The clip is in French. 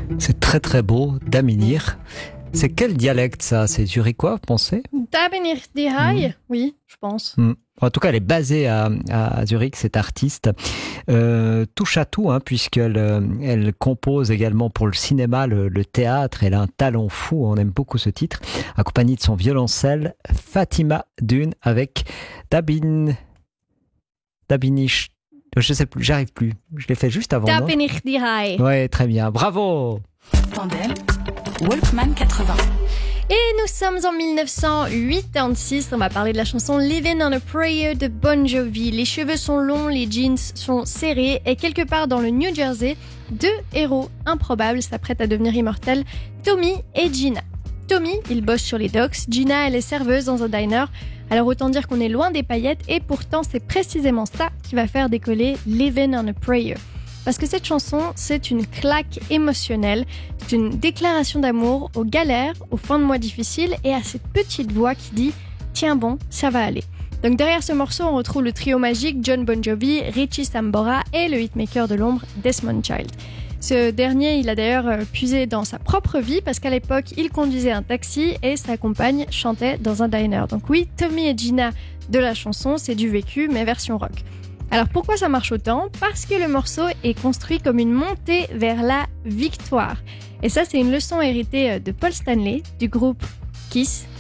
C'est très très beau, Daminir. C'est quel dialecte ça? C'est zurichois, vous pensez? Da bin ich die Hai. Oui, je pense. En tout cas, elle est basée à Zurich, cette artiste. Touche à tout, puisqu'elle compose également pour le cinéma, le théâtre. Elle a un talent fou, on aime beaucoup ce titre. Accompagnée de son violoncelle, Fatima Dune, avec Dabinish. Je sais plus, j'arrive plus. Je l'ai fait juste avant. Da bin ich die Hai. Ouais, très bien. Bravo! Tandem, Walkman 80. Et nous sommes en 1986, on va parler de la chanson Living on a Prayer de Bon Jovi. Les cheveux sont longs, les jeans sont serrés et quelque part dans le New Jersey, deux héros improbables s'apprêtent à devenir immortels, Tommy et Gina. Tommy, il bosse sur les docks, Gina, elle est serveuse dans un diner. Alors autant dire qu'on est loin des paillettes et pourtant c'est précisément ça qui va faire décoller Living on a Prayer. Parce que cette chanson, c'est une claque émotionnelle, c'est une déclaration d'amour aux galères, aux fins de mois difficiles et à cette petite voix qui dit « Tiens bon, ça va aller ». Donc derrière ce morceau, on retrouve le trio magique John Bon Jovi, Richie Sambora et le hitmaker de l'ombre Desmond Child. Ce dernier, il a d'ailleurs puisé dans sa propre vie parce qu'à l'époque, il conduisait un taxi et sa compagne chantait dans un diner. Donc oui, Tommy et Gina de la chanson, c'est du vécu mais version rock. Alors pourquoi ça marche autant? Parce que le morceau est construit comme une montée vers la victoire. Et ça, c'est une leçon héritée de Paul Stanley, du groupe Kiss,